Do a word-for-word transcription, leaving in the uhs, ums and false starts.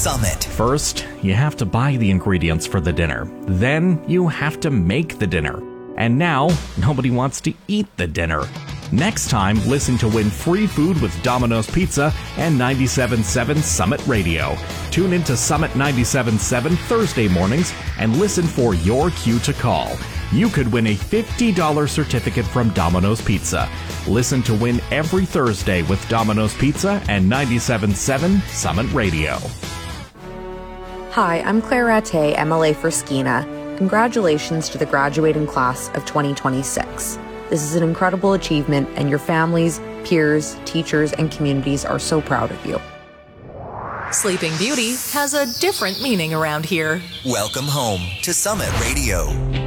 Summit. First, you have to buy the ingredients for the dinner. Then, you have to make the dinner. And now, nobody wants to eat the dinner. Next time, listen to win free food with Domino's Pizza and ninety-seven point seven Summit Radio. Tune into Summit ninety-seven point seven Thursday mornings and listen for your cue to call. You could win a fifty dollars certificate from Domino's Pizza. Listen to win every Thursday with Domino's Pizza and ninety-seven point seven Summit Radio. Hi, I'm Claire Rattay, M L A for Skeena. Congratulations to the graduating class of twenty twenty-six. This is an incredible achievement, and your families, peers, teachers, and communities are so proud of you. Sleeping Beauty has a different meaning around here. Welcome home to Summit Radio.